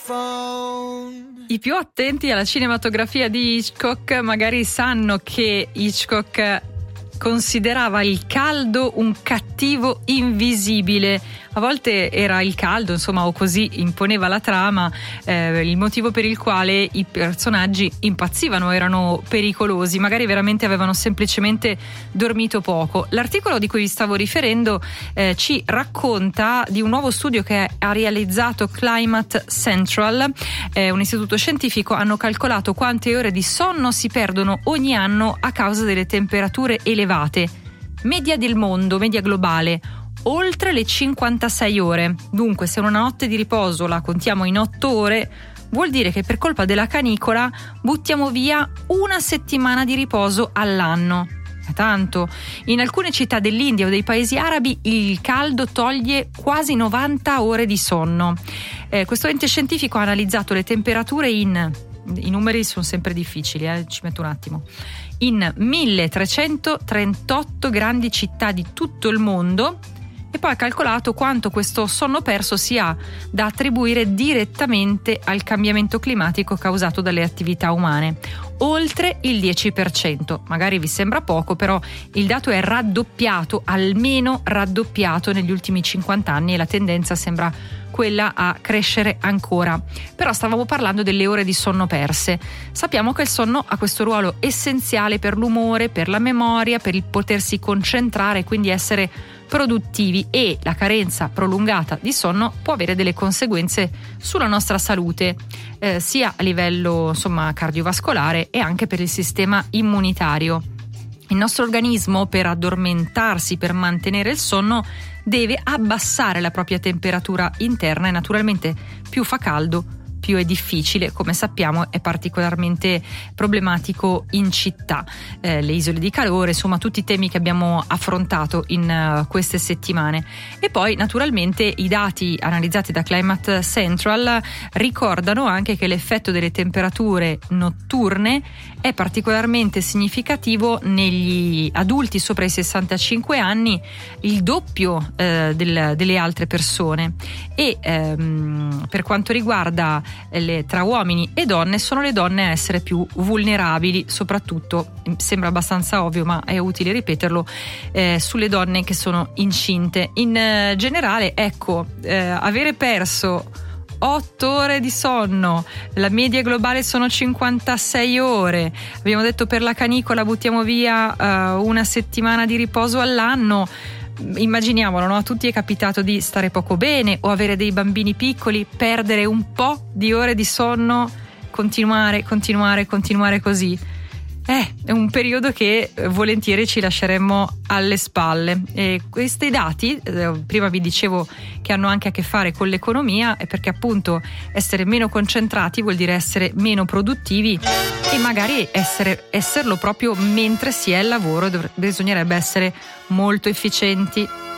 I più attenti alla cinematografia di Hitchcock magari sanno che Hitchcock considerava il caldo un cattivo invisibile. A volte era il caldo, insomma, o così imponeva la trama, il motivo per il quale i personaggi impazzivano, erano pericolosi, magari veramente avevano semplicemente dormito poco. L'articolo di cui vi stavo riferendo ci racconta di un nuovo studio che ha realizzato Climate Central, un istituto scientifico. Hanno calcolato quante ore di sonno si perdono ogni anno a causa delle temperature elevate. Media del mondo, media globale, oltre le 56 ore. Dunque, se una notte di riposo la contiamo in 8 ore, vuol dire che per colpa della canicola buttiamo via una settimana di riposo all'anno. È tanto. In alcune città dell'India o dei paesi arabi il caldo toglie quasi 90 ore di sonno. Questo ente scientifico ha analizzato le temperature i numeri sono sempre difficili, ci metto un attimo, in 1338 grandi città di tutto il mondo, e poi ha calcolato quanto questo sonno perso sia da attribuire direttamente al cambiamento climatico causato dalle attività umane. Oltre il 10%. Magari vi sembra poco, però il dato è raddoppiato, almeno raddoppiato negli ultimi 50 anni, e la tendenza sembra quella a crescere ancora. Però stavamo parlando delle ore di sonno perse. Sappiamo che il sonno ha questo ruolo essenziale per l'umore, per la memoria, per il potersi concentrare, quindi essere produttivi, e la carenza prolungata di sonno può avere delle conseguenze sulla nostra salute, sia a livello cardiovascolare e anche per il sistema immunitario. Il nostro organismo, per addormentarsi, per mantenere il sonno, deve abbassare la propria temperatura interna, e naturalmente più fa caldo più è difficile. Come sappiamo è particolarmente problematico in città, le isole di calore, insomma tutti i temi che abbiamo affrontato in queste settimane. E poi naturalmente i dati analizzati da Climate Central ricordano anche che l'effetto delle temperature notturne è particolarmente significativo negli adulti sopra i 65 anni, il doppio delle altre persone, e per quanto riguarda tra uomini e donne, sono le donne a essere più vulnerabili, soprattutto, sembra abbastanza ovvio ma è utile ripeterlo, sulle donne che sono incinte. In generale, avere perso 8 ore di sonno, la media globale sono 56 ore, abbiamo detto per la canicola buttiamo via una settimana di riposo all'anno. Immaginiamolo, no? A tutti è capitato di stare poco bene o avere dei bambini piccoli, perdere un po' di ore di sonno, continuare così. È un periodo che volentieri ci lasceremmo alle spalle, e questi dati, prima vi dicevo che hanno anche a che fare con l'economia, è perché appunto essere meno concentrati vuol dire essere meno produttivi, e magari esserlo proprio mentre si è al lavoro. Bisognerebbe essere molto efficienti.